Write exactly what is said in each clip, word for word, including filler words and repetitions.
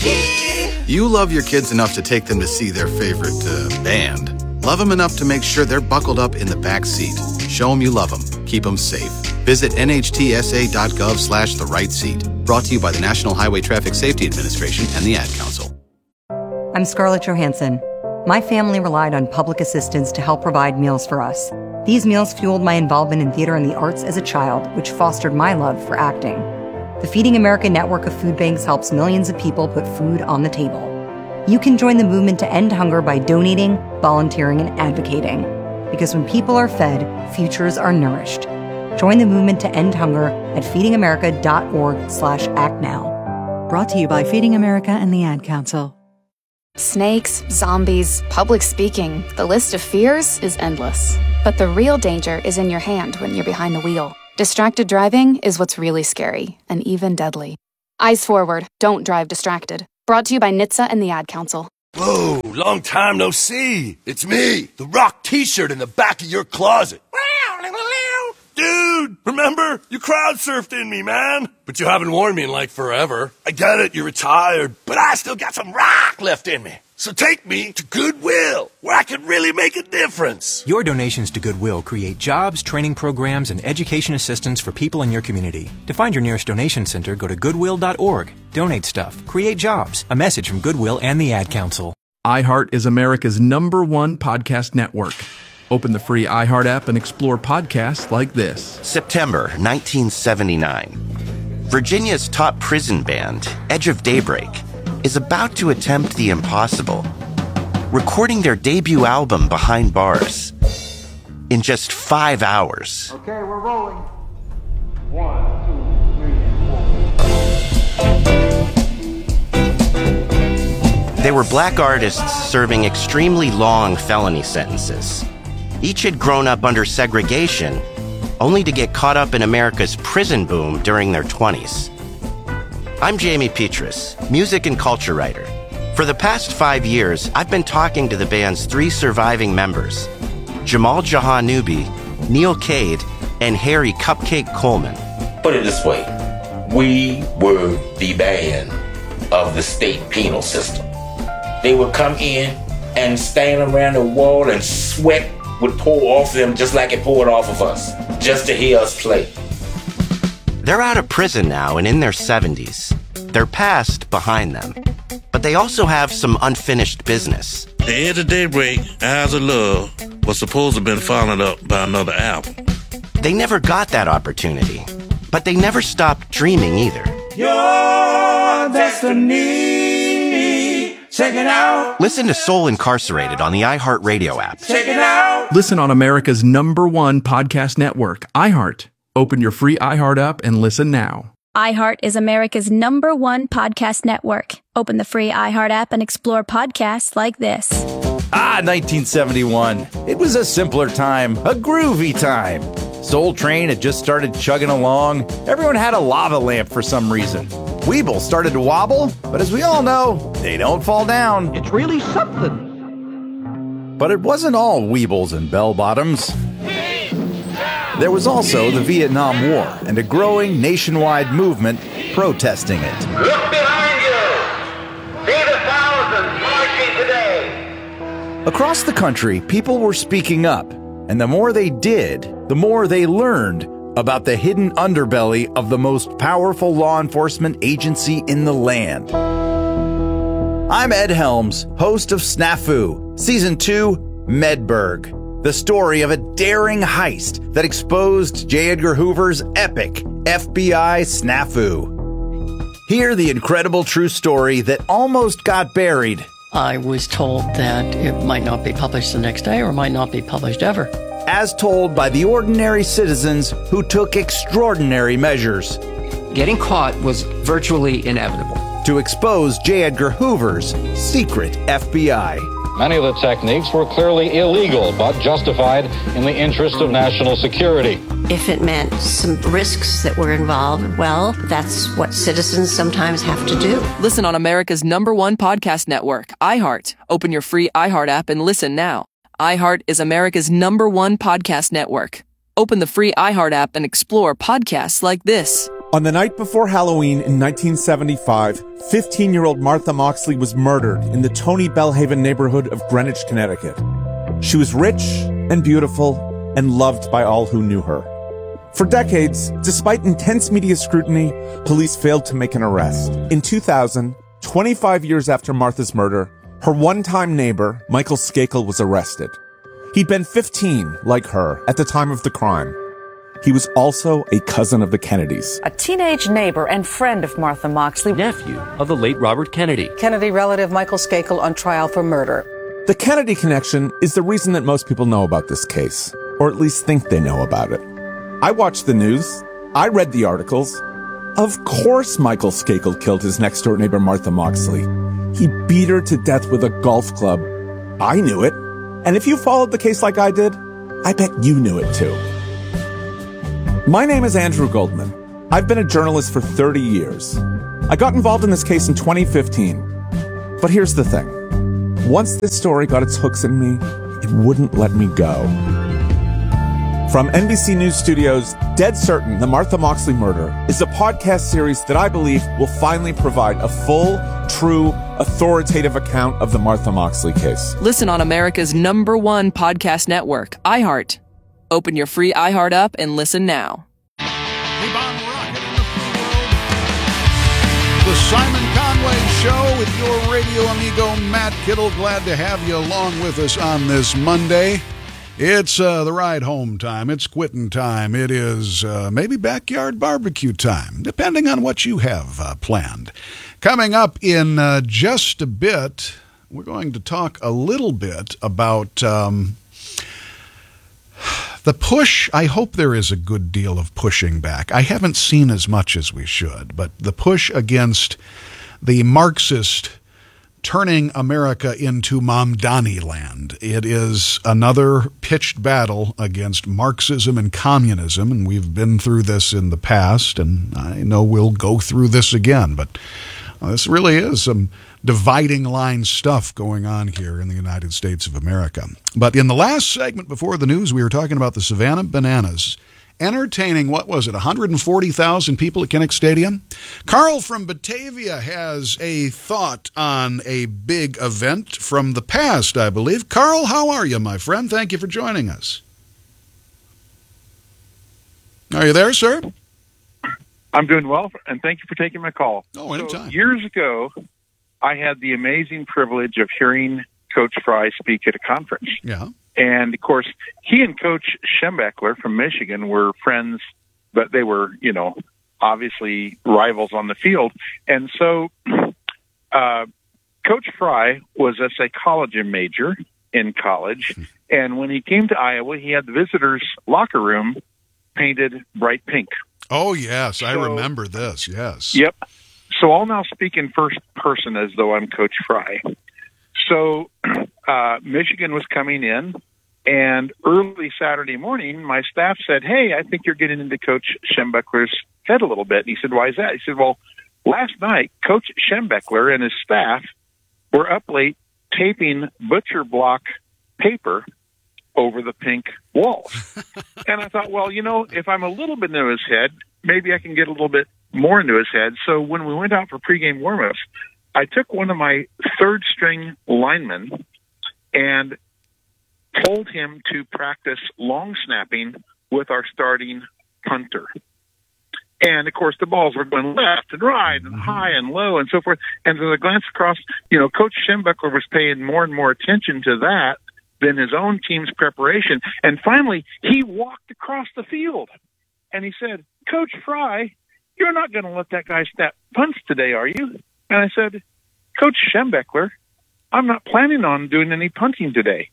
You love your kids enough to take them to see their favorite uh, band. Love them enough to make sure they're buckled up in the back seat. Show them you love them. Keep them safe. Visit N H T S A dot gov slash the right seat. Brought to you by the National Highway Traffic Safety Administration and the Ad Council. I'm Scarlett Johansson. My family relied on public assistance to help provide meals for us. These meals fueled my involvement in theater and the arts as a child, which fostered my love for acting. The Feeding America network of food banks helps millions of people put food on the table. You can join the movement to end hunger by donating, volunteering, and advocating. Because when people are fed, futures are nourished. Join the movement to end hunger at feeding america dot org slash act now. Brought to you by Feeding America and the Ad Council. Snakes, zombies, public speaking. The list of fears is endless. But the real danger is in your hand when you're behind the wheel. Distracted driving is what's really scary and even deadly. Eyes forward, don't drive distracted. Brought to you by N H T S A and the Ad Council. Whoa, long time no see. It's me, the Rock t-shirt in the back of your closet. Dude, remember? You crowd surfed in me, man. But you haven't worn me in like forever. I get it, you're retired, but I still got some rock left in me. So take me to Goodwill, where I can really make a difference. Your donations to Goodwill create jobs, training programs, and education assistance for people in your community. To find your nearest donation center, go to goodwill dot org. Donate stuff. Create jobs. A message from Goodwill and the Ad Council. iHeart is America's number one podcast network. Open the free iHeart app and explore podcasts like this. September nineteen seventy-nine. Virginia's top prison band, Edge of Daybreak, is about to attempt the impossible, recording their debut album Behind Bars in just five hours. Okay, we're rolling. One, two, three, and four. They were black artists serving extremely long felony sentences. Each had grown up under segregation, only to get caught up in America's prison boom during their twenties. I'm Jamie Petrus, music and culture writer. For the past five years, I've been talking to the band's three surviving members, Jamal Jahanoubi, Neil Cade, and Harry Cupcake Coleman. Put it this way, we were the band of the state penal system. They would come in and stand around the wall and sweat would pour off them just like it poured off of us, just to hear us play. They're out of prison now and in their seventies. Their past behind them. But they also have some unfinished business. The Edge of Daybreak, Eyes of Love, was supposed to have been followed up by another album. They never got that opportunity, but they never stopped dreaming either. Your destiny, check it out. Listen to Soul Incarcerated on the iHeartRadio app. Check it out. Listen on America's number one podcast network, iHeart. Open your free iHeart app and listen now. iHeart is America's number one podcast network. Open the free iHeart app and explore podcasts like this. Ah, nineteen seventy-one. It was a simpler time, a groovy time. Soul Train had just started chugging along. Everyone had a lava lamp for some reason. Weeble started to wobble, but as we all know, they don't fall down. It's really something. But it wasn't all Weebles and bell-bottoms. There was also the Vietnam War and a growing nationwide movement protesting it. Look behind you. See the thousands marching today. Across the country, people were speaking up, and the more they did, the more they learned about the hidden underbelly of the most powerful law enforcement agency in the land. I'm Ed Helms, host of Snafu, Season two, Medburg. The story of a daring heist that exposed J. Edgar Hoover's epic F B I snafu. Hear the incredible true story that almost got buried. I was told that it might not be published the next day or might not be published ever. As told by the ordinary citizens who took extraordinary measures. Getting caught was virtually inevitable. To expose J. Edgar Hoover's secret F B I. Many of the techniques were clearly illegal, but justified in the interest of national security. If it meant some risks that were involved, well, that's what citizens sometimes have to do. Listen on America's number one podcast network, iHeart. Open your free iHeart app and listen now. iHeart is America's number one podcast network. Open the free iHeart app and explore podcasts like this. On the night before Halloween in nineteen seventy-five, fifteen-year-old Martha Moxley was murdered in the Tony Bellhaven neighborhood of Greenwich, Connecticut. She was rich and beautiful and loved by all who knew her. For decades, despite intense media scrutiny, police failed to make an arrest. In two thousand, twenty-five years after Martha's murder, her one-time neighbor, Michael Skakel, was arrested. He'd been fifteen, like her, at the time of the crime. He was also a cousin of the Kennedys. A teenage neighbor and friend of Martha Moxley. Nephew of the late Robert Kennedy. Kennedy relative Michael Skakel on trial for murder. The Kennedy connection is the reason that most people know about this case, or at least think they know about it. I watched the news. I read the articles. Of course Michael Skakel killed his next-door neighbor Martha Moxley. He beat her to death with a golf club. I knew it. And if you followed the case like I did, I bet you knew it too. My name is Andrew Goldman. I've been a journalist for thirty years. I got involved in this case in twenty fifteen. But here's the thing. Once this story got its hooks in me, it wouldn't let me go. From N B C News Studios, Dead Certain, The Martha Moxley Murder is a podcast series that I believe will finally provide a full, true, authoritative account of the Martha Moxley case. Listen on America's number one podcast network, iHeart. Open your free iHeart app and listen now. The Simon Conway Show with your radio amigo, Matt Kittle. Glad to have you along with us on this Monday. It's uh, the ride home time. It's quitting time. It is uh, maybe backyard barbecue time, depending on what you have uh, planned. Coming up in uh, just a bit, we're going to talk a little bit about um, the push. I hope there is a good deal of pushing back. I haven't seen as much as we should, but the push against the Marxist turning America into Mamdani land. It is another pitched battle against Marxism and communism, and we've been through this in the past, and I know we'll go through this again, but uh, this really is some dividing line stuff going on here in the United States of America. But in the last segment before the news, we were talking about the Savannah Bananas entertaining, what was it, one hundred forty thousand people at Kinnick Stadium? Carl from Batavia has a thought on a big event from the past, I believe. Carl, how are you, my friend? Thank you for joining us. Are you there, sir? I'm doing well, and thank you for taking my call. Oh, anytime. So years ago, I had the amazing privilege of hearing Coach Fry speak at a conference. Yeah. And, of course, he and Coach Schembechler from Michigan were friends, but they were, you know, obviously rivals on the field. And so uh, Coach Fry was a psychology major in college, and when he came to Iowa, he had the visitors' locker room painted bright pink. Oh, yes, I So- remember this, yes. Yep. So I'll now speak in first person as though I'm Coach Fry. So uh, Michigan was coming in, and early Saturday morning, my staff said, hey, I think you're getting into Coach Schembechler's head a little bit. And he said, why is that? He said, well, last night, Coach Schembechler and his staff were up late taping butcher block paper over the pink walls. And I thought, well, you know, if I'm a little bit into his head, maybe I can get a little bit more into his head. So when we went out for pregame warm-ups, I took one of my third-string linemen and told him to practice long snapping with our starting punter. And, of course, the balls were going left and right and high and low and so forth. And as I glanced across, you know, Coach Schembechler was paying more and more attention to that than his own team's preparation. And finally, he walked across the field, and he said, Coach Fry, you're not going to let that guy snap punts today, are you? And I said, Coach Schembechler, I'm not planning on doing any punting today.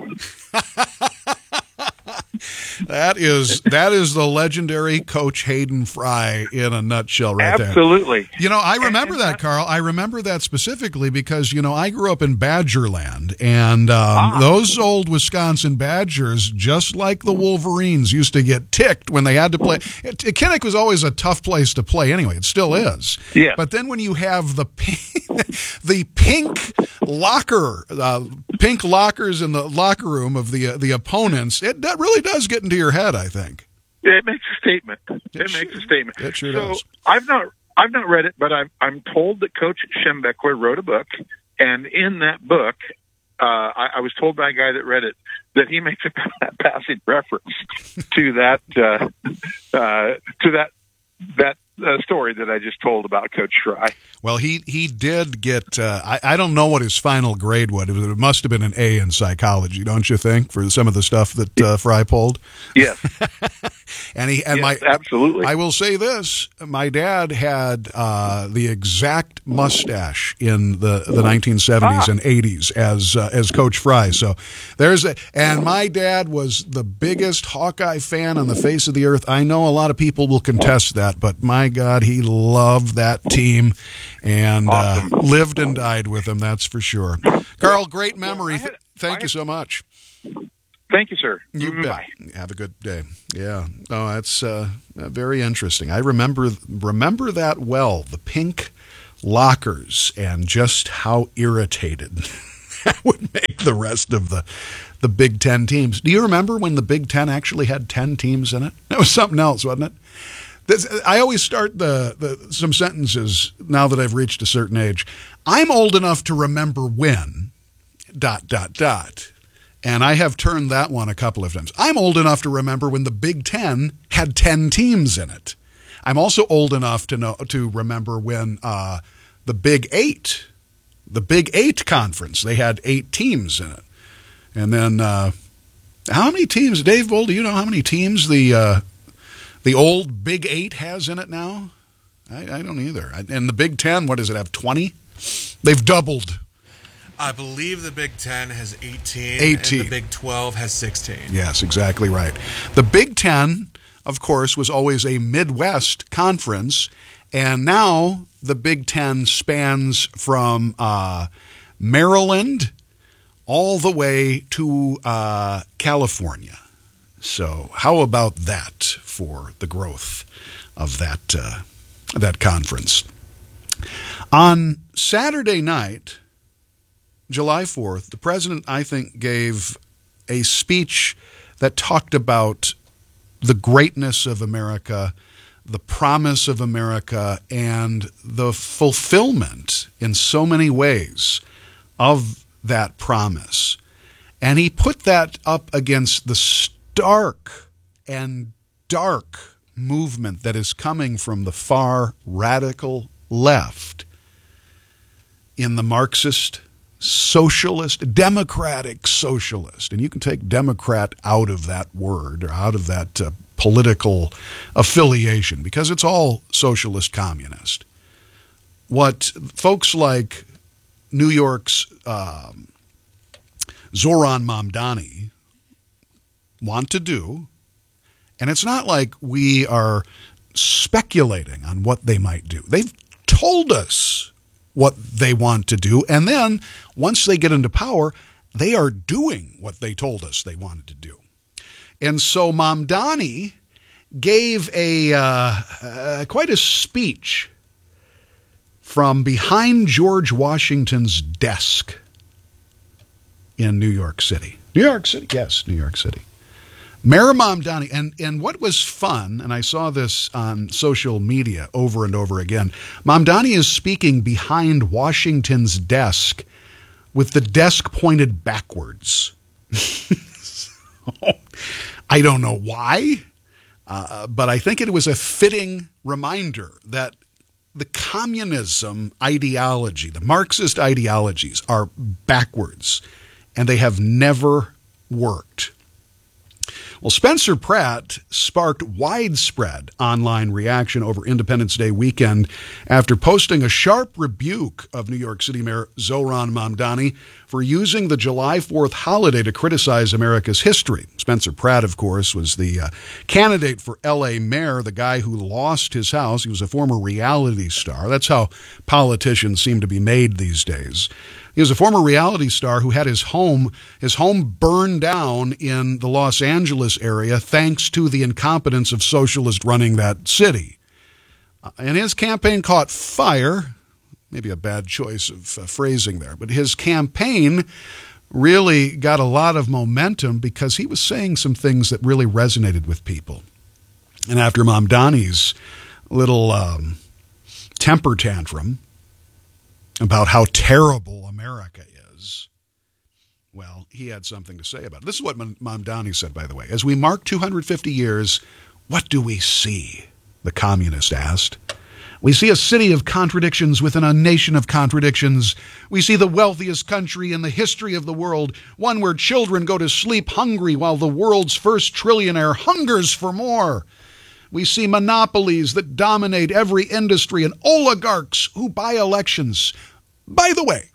That is that is the legendary Coach Hayden Fry in a nutshell right there. Absolutely. You know, I remember that, Carl. I remember that specifically because, you know, I grew up in Badgerland, and um, ah. those old Wisconsin Badgers, just like the Wolverines, used to get ticked when they had to play. Kinnick was always a tough place to play anyway. It still is. Yeah. But then when you have the pink, the pink locker, uh, pink lockers in the locker room of the uh, the opponents, it that really does get into your head, I think. It makes a statement. It, it makes sure, a statement. It sure so does. I've not I've not read it, but I'm I'm told that Coach Schembechler wrote a book, and in that book, uh, I, I was told by a guy that read it that he makes a passing reference to that uh, uh, to that that uh, story that I just told about Coach Fry. Well, he he did get. Uh, I I don't know what his final grade was. It must have been an A in psychology, don't you think, for some of the stuff that uh, Fry pulled? Yes. and he and yes, my absolutely. I will say this: my dad had uh, the exact mustache in the, the nineteen seventies ah. and eighties as uh, as Coach Fry. So there's a, and my dad was the biggest Hawkeye fan on the face of the earth. I know a lot of people will contest that, but my God, he loved that team. And awesome. uh, lived and died with him, that's for sure. Carl, great memory. Well, had, Thank you so much. Thank you, sir. You mm-hmm. bet. Have a good day. Yeah. Oh, that's uh, very interesting. I remember remember that well, the pink lockers, and just how irritated that would make the rest of the the Big Ten teams. Do you remember when the Big Ten actually had ten teams in it? That was something else, wasn't it? This, I always start the, the some sentences now that I've reached a certain age. I'm old enough to remember when, dot, dot, dot. And I have turned that one a couple of times. I'm old enough to remember when the Big Ten had ten teams in it. I'm also old enough to know to remember when uh, the Big Eight, the Big Eight conference, they had eight teams in it. And then uh, how many teams, Dave Bull, do you know how many teams the... Uh, The old Big Eight has in it now? I, I don't either. And the Big Ten, what does it have, twenty? They've doubled. I believe the Big Ten has eighteen, eighteen. And the Big twelve has sixteen. Yes, exactly right. The Big Ten, of course, was always a Midwest conference, and now the Big Ten spans from uh, Maryland all the way to uh, California. So how about that for the growth of that uh, that conference? On Saturday night, July fourth, the president, I think, gave a speech that talked about the greatness of America, the promise of America, and the fulfillment in so many ways of that promise. And he put that up against the stark and dark movement that is coming from the far radical left in the Marxist, socialist, democratic socialist. And you can take Democrat out of that word or out of that uh, political affiliation because it's all socialist communist. What folks like New York's um, Zoran Mamdani want to do, and it's not like we are speculating on what they might do. They've told us what they want to do, and then once they get into power, they are doing what they told us they wanted to do. And so Mamdani gave a uh, uh, quite a speech from behind George Washington's desk in New York City. New York City, yes, New York City. Mayor Mamdani, and, and what was fun, and I saw this on social media over and over again, Mamdani is speaking behind Washington's desk with the desk pointed backwards. So, I don't know why, uh, but I think it was a fitting reminder that the communism ideology, the Marxist ideologies are backwards, and they have never worked. Well, Spencer Pratt sparked widespread online reaction over Independence Day weekend after posting a sharp rebuke of New York City Mayor Zoran Mamdani for using the July fourth holiday to criticize America's history. Spencer Pratt, of course, was the uh, candidate for L A mayor, the guy who lost his house. He was a former reality star. That's how politicians seem to be made these days. He was a former reality star who had his home his home burned down in the Los Angeles area thanks to the incompetence of socialists running that city. Uh, and his campaign caught fire. Maybe a bad choice of uh, phrasing there, but his campaign really got a lot of momentum because he was saying some things that really resonated with people. And after Mamdani's little um, temper tantrum about how terrible America is, well, he had something to say about it. This is what Mamdani said, by the way. As we mark two hundred fifty years, what do we see? The communist asked. We see a city of contradictions within a nation of contradictions. We see the wealthiest country in the history of the world, one where children go to sleep hungry while the world's first trillionaire hungers for more. We see monopolies that dominate every industry and oligarchs who buy elections. By the way,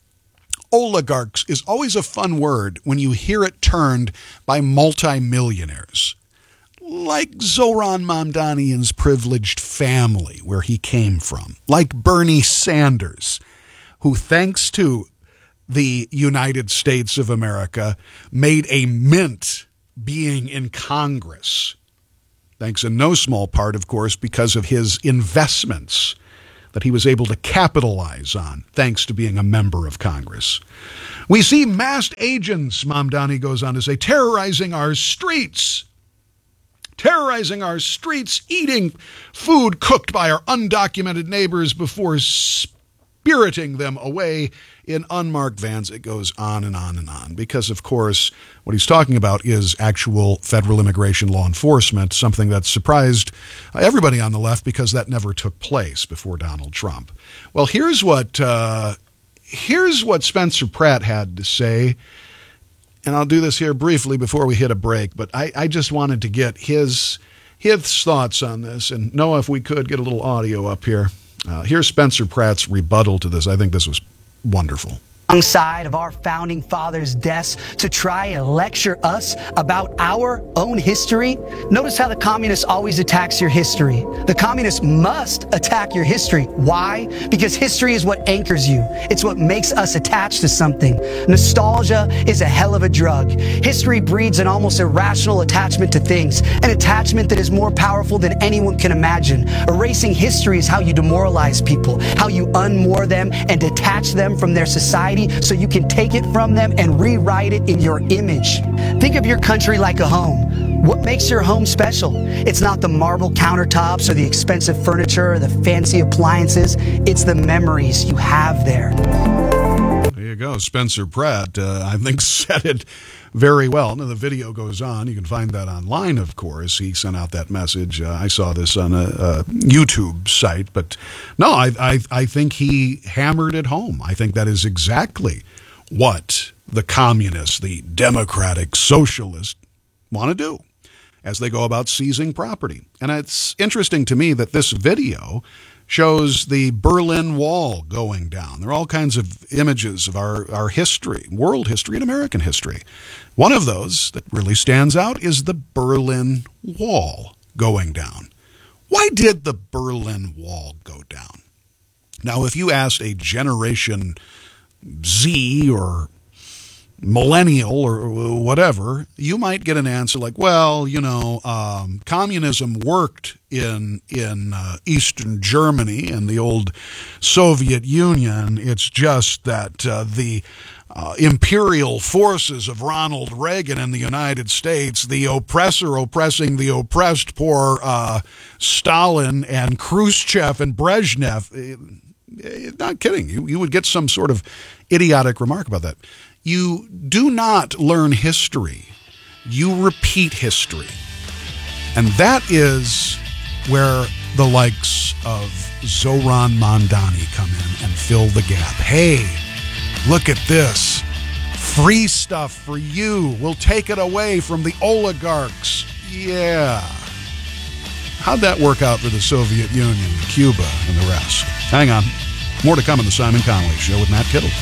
oligarchs is always a fun word when you hear it turned by multimillionaires. Like Zoran Mamdanian's privileged family, where he came from. Like Bernie Sanders, who, thanks to the United States of America, made a mint being in Congress. Thanks in no small part, of course, because of his investments that he was able to capitalize on, thanks to being a member of Congress. We see masked agents, Mamdani goes on to say, terrorizing our streets. Terrorizing our streets, eating food cooked by our undocumented neighbors before spiriting them away in unmarked vans. It goes on and on and on. Because, of course, what he's talking about is actual federal immigration law enforcement, something that surprised everybody on the left because that never took place before Donald Trump. Well, here's what, uh, here's what Spencer Pratt had to say. And I'll do this here briefly before we hit a break, but I, I just wanted to get his his thoughts on this. And Noah, if we could get a little audio up here. Uh, here's Spencer Pratt's rebuttal to this. I think this was wonderful. Alongside of our founding fathers' deaths to try and lecture us about our own history. Notice how the communist always attacks your history. The communist must attack your history. Why? Because history is what anchors you. It's what makes us attached to something. Nostalgia is a hell of a drug. History breeds an almost irrational attachment to things, an attachment that is more powerful than anyone can imagine. Erasing history is how you demoralize people, how you unmoor them and detach them from their society, so you can take it from them and rewrite it in your image. Think of your country like a home. What makes your home special? It's not the marble countertops or the expensive furniture or the fancy appliances. It's the memories you have there. There you go. Spencer Pratt, uh, I think, said it very well. Now, the video goes on. You can find that online, of course. He sent out that message. Uh, I saw this on a, a YouTube site. But no, I, I, I think he hammered it home. I think that is exactly what the communists, the democratic socialists, want to do as they go about seizing property. And it's interesting to me that this video shows the Berlin Wall going down. There are all kinds of images of our, our history, world history and American history. One of those that really stands out is the Berlin Wall going down. Why did the Berlin Wall go down? Now, if you asked a Generation Z or millennial or whatever, you might get an answer like, well, you know, um, communism worked in in uh, Eastern Germany and the old Soviet Union. It's just that uh, the uh, imperial forces of Ronald Reagan in the United States, the oppressor oppressing the oppressed, poor uh, Stalin and Khrushchev and Brezhnev. Not kidding. You, you would get some sort of idiotic remark about that. You do not learn history. You repeat history. And that is where the likes of Zoran Mamdani come in and fill the gap. Hey, look at this. Free stuff for you. We'll take it away from the oligarchs. Yeah. How'd that work out for the Soviet Union, Cuba, and the rest? Hang on. More to come on the Simon Connolly Show with Matt Kittle.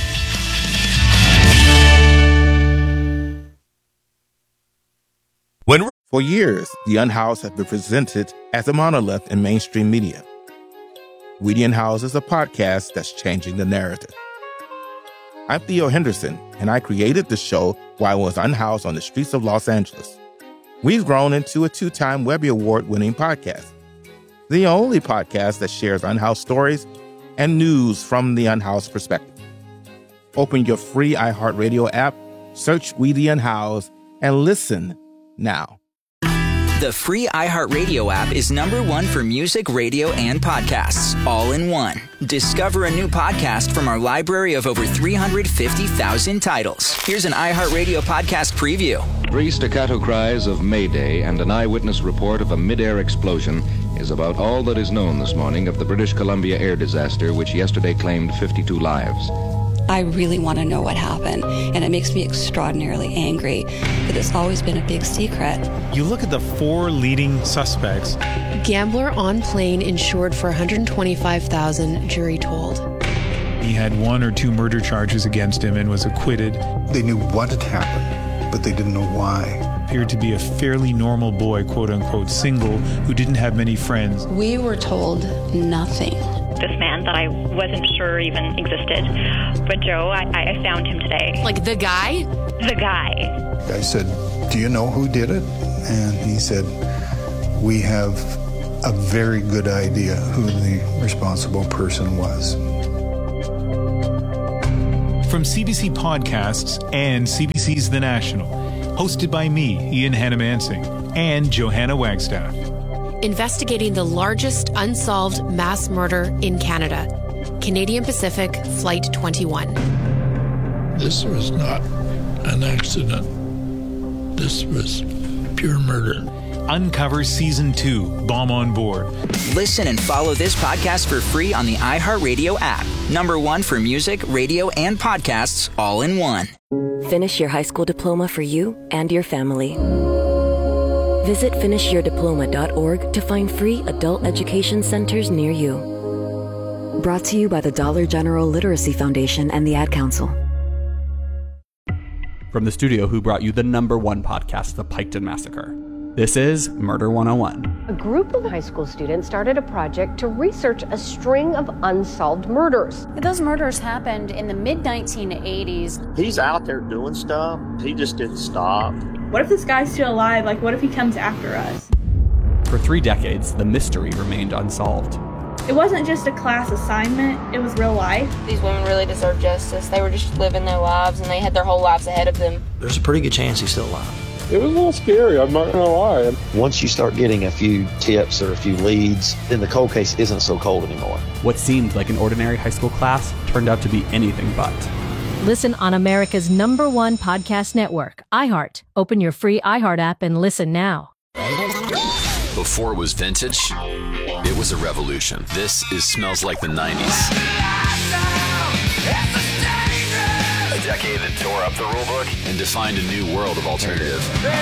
When For years, The Unhoused has been presented as a monolith in mainstream media. We The Unhoused is a podcast that's changing the narrative. I'm Theo Henderson, and I created the show while I was unhoused on the streets of Los Angeles. We've grown into a two-time Webby Award-winning podcast, the only podcast that shares unhoused stories and news from the unhoused perspective. Open your free iHeartRadio app, search We The Unhoused, and listen now. The free iHeartRadio app is number one for music, radio, and podcasts, all in one. Discover a new podcast from our library of over three hundred fifty thousand titles. Here's an iHeartRadio podcast preview. Three staccato cries of Mayday and an eyewitness report of a mid-air explosion is about all that is known this morning of the British Columbia air disaster, which yesterday claimed fifty-two lives. I really want to know what happened, and it makes me extraordinarily angry that it's always been a big secret. You look at the four leading suspects. Gambler on plane insured for one hundred twenty-five thousand dollars, jury told. He had one or two murder charges against him and was acquitted. They knew what had happened, but they didn't know why. Appeared to be a fairly normal boy, quote unquote, single, who didn't have many friends. We were told nothing. This man that I wasn't sure even existed. But Joe, I, I found him today. Like the guy? The guy. I said, do you know who did it? And he said, we have a very good idea who the responsible person was. From C B C Podcasts and C B C's The National, hosted by me, Ian Hannamansing, and Johanna Wagstaff. Investigating the largest unsolved mass murder in Canada. Canadian Pacific Flight twenty-one. This was not an accident. This was pure murder. Uncover Season two, Bomb on Board. Listen and follow this podcast for free on the iHeartRadio app. Number one for music, radio, and podcasts, all in one. Finish your high school diploma for you and your family. Visit finish your diploma dot org to find free adult education centers near you. Brought to you by the Dollar General Literacy Foundation and the Ad Council. From the studio who brought you the number one podcast, The Piketon Massacre, this is Murder one oh one. A group of high school students started a project to research a string of unsolved murders. Those murders happened in the mid nineteen eighties. He's out there doing stuff. He just didn't stop. What if this guy's still alive? Like, what if he comes after us? For three decades, the mystery remained unsolved. It wasn't just a class assignment, it was real life. These women really deserve justice. They were just living their lives, and they had their whole lives ahead of them. There's a pretty good chance he's still alive. It was a little scary, I'm not gonna lie. Once you start getting a few tips or a few leads, then the cold case isn't so cold anymore. What seemed like an ordinary high school class turned out to be anything but. Listen on America's number one podcast network, iHeart. Open your free iHeart app and listen now. Before it was vintage, it was a revolution. This is Smells Like the nineties. A decade that tore up the rulebook and defined a new world of alternative.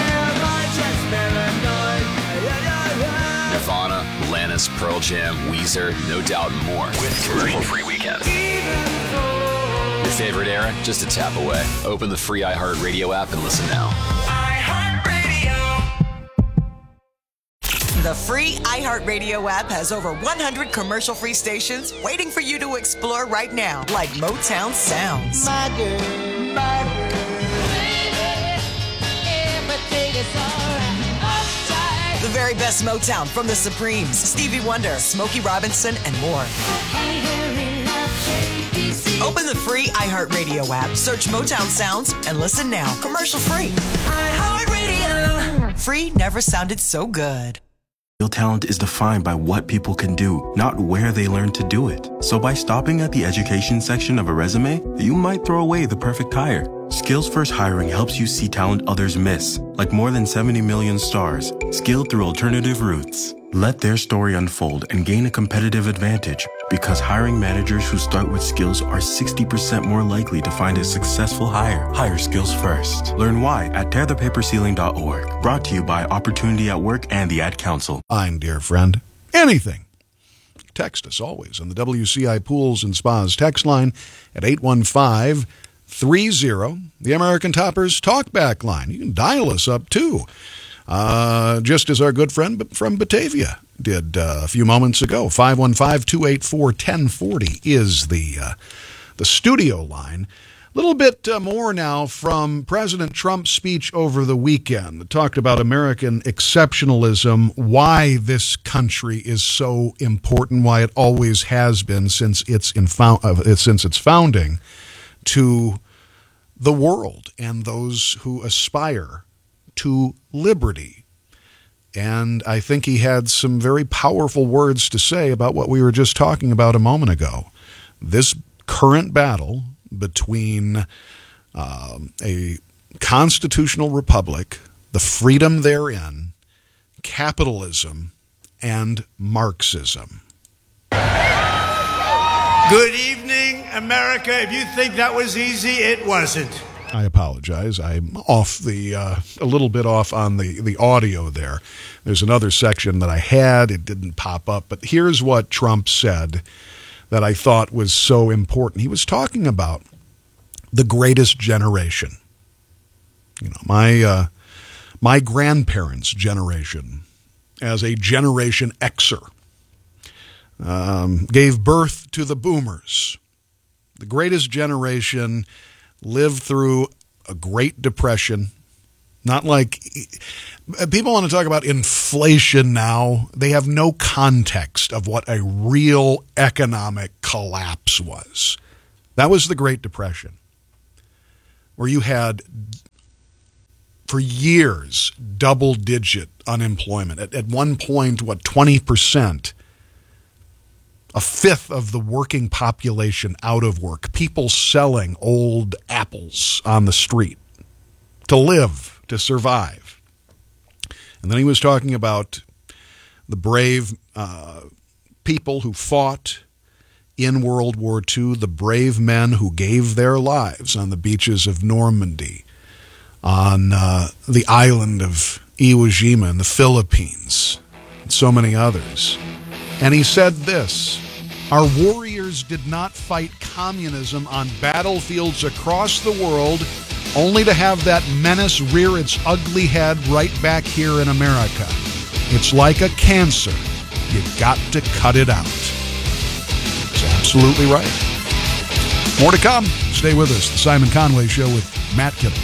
Nirvana, Alanis, Pearl Jam, Weezer, No Doubt, and more. With commercial-free weekends. Your favorite era? Just a tap away. Open the free iHeartRadio app and listen now. The free iHeartRadio app has over one hundred commercial-free stations waiting for you to explore right now, like Motown Sounds. My girl, my girl, baby, everything is all right. The very best Motown from the Supremes, Stevie Wonder, Smokey Robinson, and more. Open the free iHeartRadio app, search Motown Sounds, and listen now. Commercial-free. iHeartRadio. Free never sounded so good. Real talent is defined by what people can do, not where they learn to do it. So by stopping at the education section of a resume, you might throw away the perfect hire. Skills First Hiring helps you see talent others miss, like more than seventy million stars, skilled through alternative routes. Let their story unfold and gain a competitive advantage, because hiring managers who start with skills are sixty percent more likely to find a successful hire. Hire skills first. Learn why at tear the paper ceiling dot org. Brought to you by Opportunity at Work and the Ad Council. Fine, dear friend. Anything. Text us always on the W C I Pools and Spas text line at eight one five, three zero, the American Toppers talkback line. You can dial us up, too. Uh, just as our good friend from Batavia did uh, a few moments ago. five one five, two eight four, one zero four zero is the, uh, the studio line. A little bit uh, more now from President Trump's speech over the weekend that talked about American exceptionalism, why this country is so important, why it always has been since its, info- uh, since its founding, to the world and those who aspire to liberty. And I think he had some very powerful words to say about what we were just talking about a moment ago. This current battle between um, a constitutional republic, the freedom therein, capitalism, and Marxism. Good evening, America. If you think that was easy, it wasn't. I apologize. I'm off the uh, a little bit off on the, the audio there. There's another section that I had. It didn't pop up. But here's what Trump said that I thought was so important. He was talking about the greatest generation. You know, my uh, my grandparents' generation, as a Generation Xer, um, gave birth to the boomers. The greatest generation lived through a Great Depression. Not like people want to talk about inflation now. They have no context of what a real economic collapse was. That was the Great Depression, where you had, for years, double-digit unemployment. At, at one point, what, twenty percent? A fifth of the working population out of work. People selling old apples on the street to live, to survive. And then he was talking about the brave uh, people who fought in World War Two, the brave men who gave their lives on the beaches of Normandy, on uh, the island of Iwo Jima in the Philippines, and so many others. And he said this: our warriors did not fight communism on battlefields across the world only to have that menace rear its ugly head right back here in America. It's like a cancer. You've got to cut it out. That's absolutely right. More to come. Stay with us. The Simon Conway Show with Matt Kibble.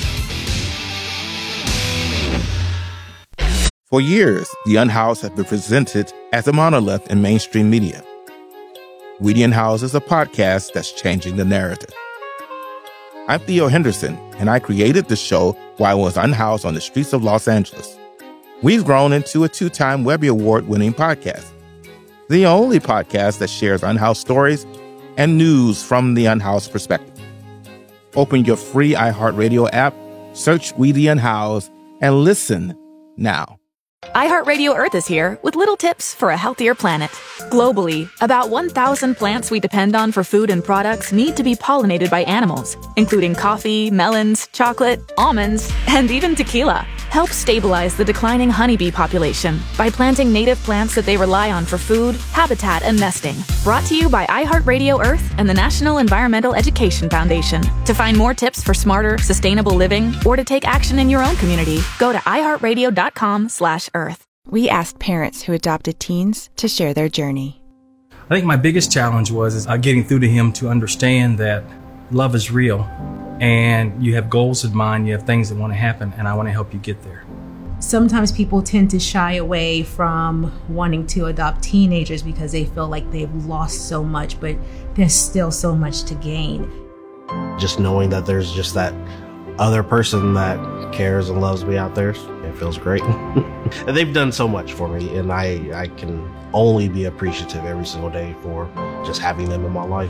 For years, The Unhoused has been presented as a monolith in mainstream media. We the Unhoused is a podcast that's changing the narrative. I'm Theo Henderson, and I created the show while I was unhoused on the streets of Los Angeles. We've grown into a two-time Webby Award-winning podcast, the only podcast that shares unhoused stories and news from the unhoused perspective. Open your free iHeartRadio app, search We the Unhoused, and listen now. iHeartRadio Earth is here with little tips for a healthier planet. Globally, about one thousand plants we depend on for food and products need to be pollinated by animals, including coffee, melons, chocolate, almonds, and even tequila. Help stabilize the declining honeybee population by planting native plants that they rely on for food, habitat, and nesting. Brought to you by iHeartRadio Earth and the National Environmental Education Foundation. To find more tips for smarter, sustainable living, or to take action in your own community, go to iHeartRadio.com slash Earth. We asked parents who adopted teens to share their journey. I think my biggest challenge was is, uh, getting through to him to understand that love is real and you have goals in mind, you have things that want to happen, and I want to help you get there. Sometimes people tend to shy away from wanting to adopt teenagers because they feel like they've lost so much, but there's still so much to gain. Just knowing that there's just that other person that cares and loves me out there, it feels great. And they've done so much for me, and I, I can only be appreciative every single day for just having them in my life.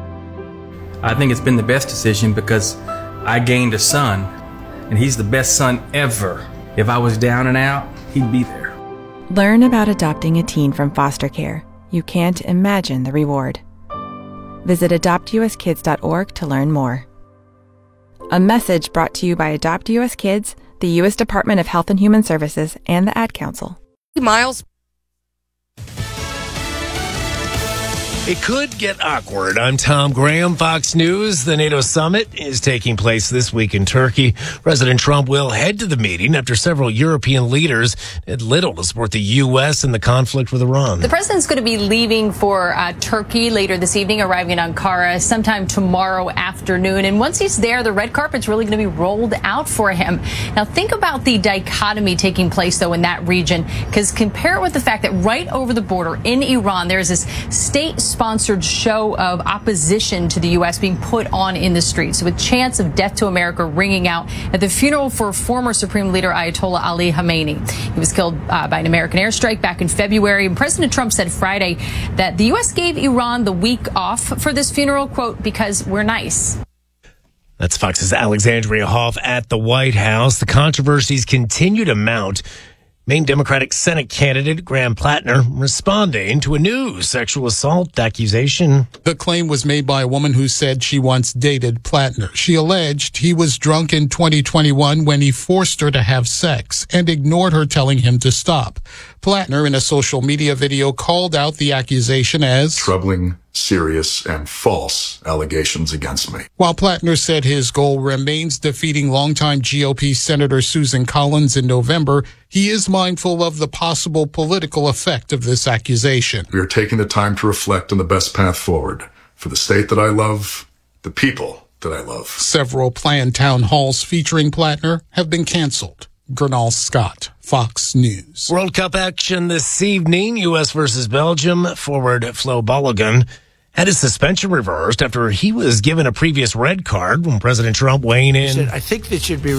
I think it's been the best decision because I gained a son, and he's the best son ever. If I was down and out, he'd be there. Learn about adopting a teen from foster care. You can't imagine the reward. Visit adopt u s kids dot org to learn more. A message brought to you by Adopt U S Kids, the U S Department of Health and Human Services, and the Ad Council. Miles. It could get awkward. I'm Tom Graham, Fox News. The NATO summit is taking place this week in Turkey. President Trump will head to the meeting after several European leaders did little to support the U S in the conflict with Iran. The president's going to be leaving for uh, Turkey later this evening, arriving in Ankara sometime tomorrow afternoon. And once he's there, the red carpet's really going to be rolled out for him. Now, think about the dichotomy taking place, though, in that region, because compare it with the fact that right over the border in Iran, there's this state Trump-sponsored show of opposition to the U S being put on in the streets, with chants of death to America ringing out at the funeral for former Supreme Leader Ayatollah Ali Khamenei. He was killed uh, by an American airstrike back in February. And President Trump said Friday that the U S gave Iran the week off for this funeral, quote, because we're nice. That's Fox's Alexandria Hoff at the White House. The controversies continue to mount. Maine Democratic Senate candidate Graham Plattner responding to a new sexual assault accusation. The claim was made by a woman who said she once dated Plattner. She alleged he was drunk in twenty twenty-one when he forced her to have sex and ignored her telling him to stop. Plattner, in a social media video, called out the accusation as troubling, serious, and false allegations against me. While Plattner said his goal remains defeating longtime G O P Senator Susan Collins in November, he is mindful of the possible political effect of this accusation. We are taking the time to reflect on the best path forward for the state that I love, the people that I love. Several planned town halls featuring Plattner have been canceled. Gernal Scott, Fox News. World Cup action this evening, U S versus Belgium. Forward Flo Balogun had his suspension reversed after he was given a previous red card when President Trump weighing in. I think that should be